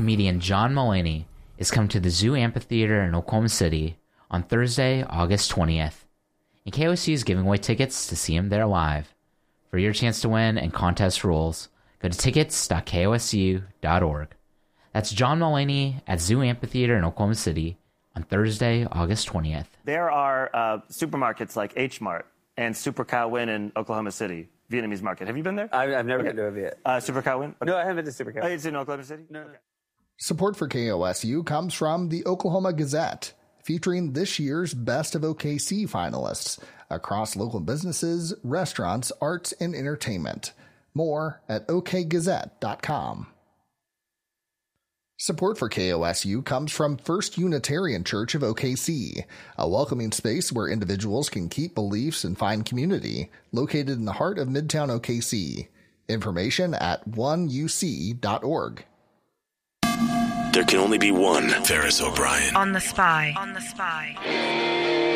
comedian John Mulaney is coming to the Zoo Amphitheater in Oklahoma City on Thursday, August 20th. And KOSU is giving away tickets to see him there live. For your chance to win and contest rules, go to tickets.kosu.org. That's John Mulaney at Zoo Amphitheater in Oklahoma City on Thursday, August 20th. There are supermarkets like H Mart and Super Cow Win in Oklahoma City, Vietnamese market. Have you been there? I've never been to a Viet. Super Cow Win? No, I haven't been to Super Cow. Oh, it's in Oklahoma City? No. Okay. Support for KOSU comes from the Oklahoma Gazette, featuring this year's Best of OKC finalists across local businesses, restaurants, arts, and entertainment. More at okgazette.com. Support for KOSU comes from First Unitarian Church of OKC, a welcoming space where individuals can keep beliefs and find community, located in the heart of Midtown OKC. Information at oneuc.org. There can only be one Ferris O'Brien. On the Spy.